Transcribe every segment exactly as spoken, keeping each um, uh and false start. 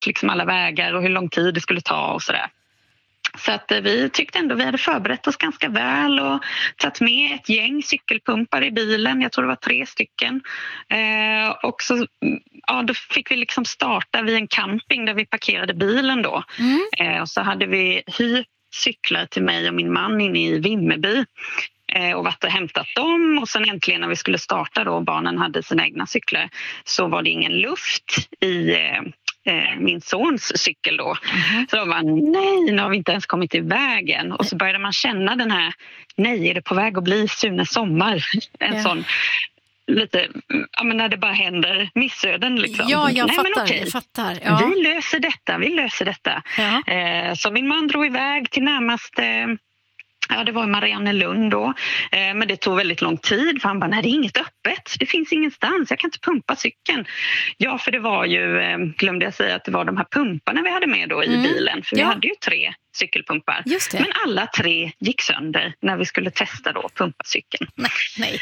liksom alla vägar och hur lång tid det skulle ta och sådär. Så att vi tyckte ändå vi hade förberett oss ganska väl och tagit med ett gäng cykelpumpar i bilen. Jag tror det var tre stycken. Eh, och så ja, då fick vi liksom starta vid en camping där vi parkerade bilen då. Mm. Eh, och så hade vi hyrt cyklar till mig och min man inne i Vimmerby. Eh, och varit och hämtat dem. Och sen äntligen när vi skulle starta då och barnen hade sina egna cyklar så var det ingen luft i... Eh, min sons cykel då. Mm. Så då var nej, nu har vi inte ens kommit till vägen. Och så började man känna den här, nej, är det på väg att bli Sunes sommar? En ja. sån, lite, ja men när det bara händer missöden liksom. Ja, jag nej, fattar. Men okej, jag fattar. Ja. Vi löser detta, vi löser detta. Ja. Eh, så min man drog iväg till närmaste... Ja, det var i Mariannelund då. Eh, men det tog väldigt lång tid. För han bara, nej det är inget öppet. Det finns ingenstans. Jag kan inte pumpa cykeln. Ja, för det var ju, eh, glömde jag säga att det var de här pumparna vi hade med då i mm. bilen. För ja. vi hade ju tre cykelpumpar. Men alla tre gick sönder när vi skulle testa då pumpa cykeln. Nej, nej.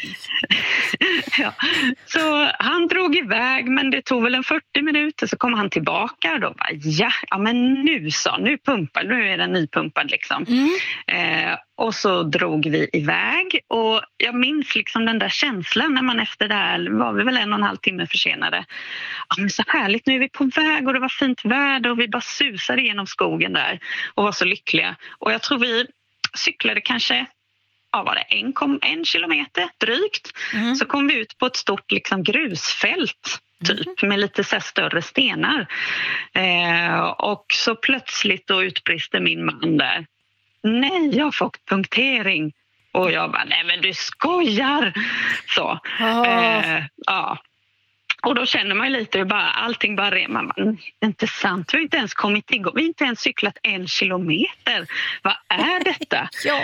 ja. Så han drog iväg, men det tog väl en fyrtio minuter så kom han tillbaka och då bara, ja, ja men nu så, nu pumpar, nu är den nypumpad liksom. Mm. Eh, och så drog vi iväg och jag minns liksom den där känslan när man efter det här var vi väl en och en halv timme försenade. Ja men så härligt, nu är vi på väg och det var fint väder och vi bara susade genom skogen där och var så lyckliga. Och jag tror vi cyklade kanske ja, var det en, kom, en kilometer drygt. Mm. Så kom vi ut på ett stort liksom, grusfält typ mm. med lite så här, större stenar. Eh, och så plötsligt då utbrister min man där. Nej, jag har fått punktering. Och jag bara, nej men du skojar. Så, oh. eh, ja. Och då känner man lite hur bara, allting bara är, man bara, det är inte sant. Vi har inte ens kommit igång, vi har inte ens cyklat en kilometer. Vad är detta? ja.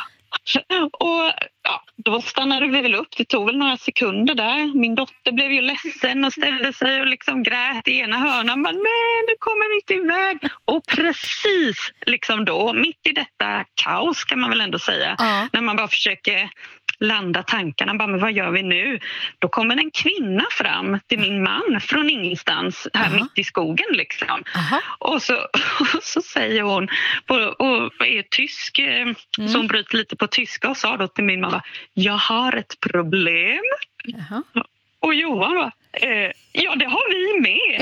Och ja, då stannade vi väl upp, det tog väl några sekunder där. Min dotter blev ju ledsen och ställde sig och liksom grät i ena hörnan. Men nej, nu kommer vi inte iväg. Och precis liksom då, mitt i detta kaos kan man väl ändå säga. Uh. När man bara försöker landa tankarna, bara, men vad gör vi nu? Då kommer en kvinna fram till min man från ingenstans här uh-huh. mitt i skogen liksom. Uh-huh. Och, så, och så säger hon på, och är tysk mm. så hon bryter lite på tyska och sa då till min mamma, jag har ett problem. Uh-huh. Och Johan va? Eh, ja, det har vi med.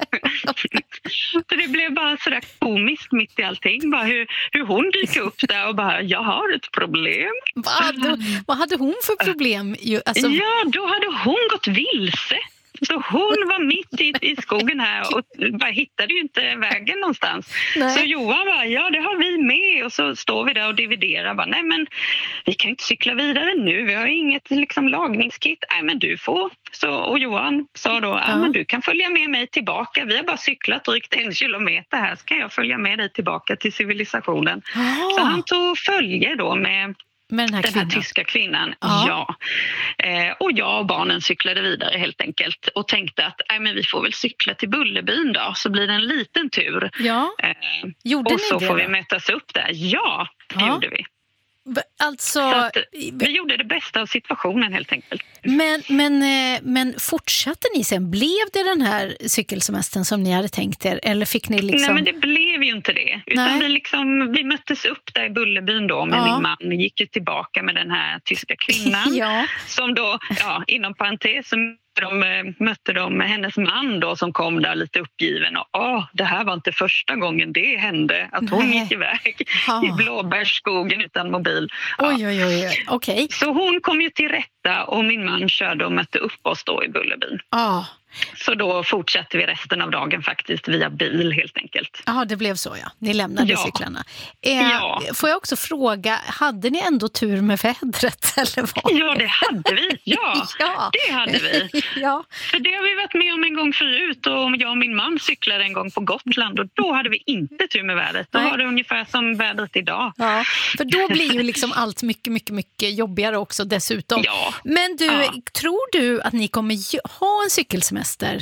Så det blev bara sådär komiskt mitt i allting. Bara hur, hur hon dyker upp där och bara, jag har ett problem. Vad hade, vad hade hon för problem? Alltså... Ja, då hade hon gått vilse. Så hon var mitt i, i skogen här och bara hittade ju inte vägen någonstans. Nej. Så Johan bara, ja det har vi med. Och så står vi där och dividerar. Bara, nej men vi kan inte cykla vidare nu. Vi har inget liksom, lagningskit. Nej men du får. Så, och Johan sa då, ja. men du kan följa med mig tillbaka. Vi har bara cyklat drygt en kilometer här. Så kan jag följa med dig tillbaka till civilisationen. Oh. Så han tog följe då med... Med den här, den här tyska kvinnan, ja. ja. Eh, och jag och barnen cyklade vidare helt enkelt. Och tänkte att nej, men vi får väl cykla till Bullerbyn då. Så blir det en liten tur. Ja. Eh, gjorde och så ni det, får då? vi mötas upp där. Ja, det ja. gjorde vi. Alltså, att, vi gjorde det bästa av situationen helt enkelt. Men, men, men fortsatte ni sen? Blev det den här cykelsemestern som ni hade tänkt er? Eller fick ni liksom... Nej men det blev ju inte det. Utan vi, liksom, vi möttes upp där i Bullerbyn då med ja. min man. Vi gick ju tillbaka med den här tyska kvinnan. ja. Som då, ja, inom parentes, som de mötte de med hennes man då som kom där lite uppgiven och åh, det här var inte första gången det hände att hon Nej. gick iväg ja. i blåbärsskogen utan mobil. Ja. Oj, oj, oj, okej. Okay. Så hon kom ju till rätta och min man körde och mötte upp oss då i Bullerbyn. Ja. Så då fortsatte vi resten av dagen faktiskt via bil helt enkelt. Ja, det blev så ja. Ni lämnade ja. cyklarna. Eh, ja. Får jag också fråga, hade ni ändå tur med vädret eller vad? Ja, det hade vi. Ja, ja. det hade vi. ja. För det har vi varit med om en gång förut och jag och min man cyklade en gång på Gotland och då hade vi inte tur med vädret. Då Nej. var det ungefär som vädret idag. Ja, för då blir ju liksom allt mycket, mycket, mycket jobbigare också dessutom. Ja. Men du, ja. tror du att ni kommer ha en cykelsemester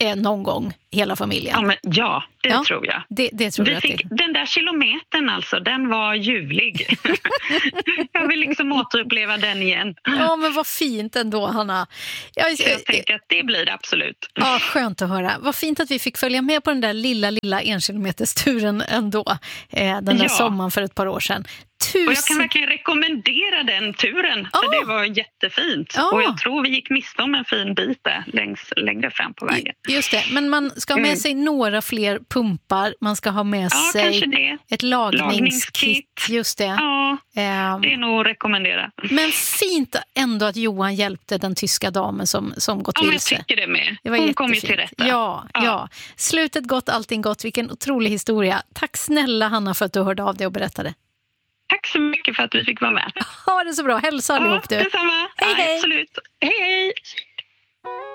eh, någon gång, hela familjen. Ja, men, ja det ja, tror jag. Det, det tror Vi jag fick, den där kilometern alltså, den var ljuvlig. Jag vill liksom återuppleva den igen. Ja, men vad fint ändå, Hanna. Jag, Så jag tänker att det blir det absolut. Ja, skönt att höra. Vad fint att vi fick följa med på den där lilla, lilla enkilometersturen ändå. Eh, den där ja. sommaren för ett par år sedan. Tusen... Och jag kan verkligen rekommendera den turen, för oh. det var jättefint. Oh. Och jag tror vi gick miste om en fin bit där längst, längre fram på vägen. Just det, men man ska ha med mm. sig några fler pumpar. Man ska ha med ja, sig ett lagningskit. Just det. Ja, um, det är nog att rekommendera. Men fint ändå att Johan hjälpte den tyska damen som, som gått ja, vilse. Jag tycker det med. Det var Hon kom ju till rätta. Ja, ja, ja. Slutet gott, allting gott. Vilken otrolig historia. Tack snälla, Hanna, för att du hörde av dig och berättade. Tack så mycket för att vi fick vara med. Ha det så bra. Hälsa allihop, du. Ja, detsamma. Hej, ja, hej. Absolut. Hej, hej.